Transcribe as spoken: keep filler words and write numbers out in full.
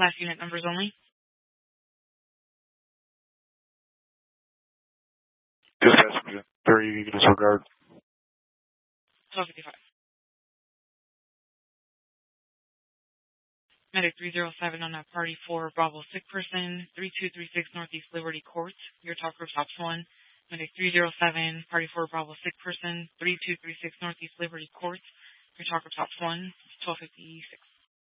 Last unit numbers only. Dispatch three, disregard. twelve fifty-five. Medic three zero seven on that party for Bravo sick person, three two three six Northeast Liberty Court. Your talk group stops one. Medic three zero seven, party for Bravo sick person, three two three six Northeast Liberty Court. Your talk group stops one. twelve fifty-six.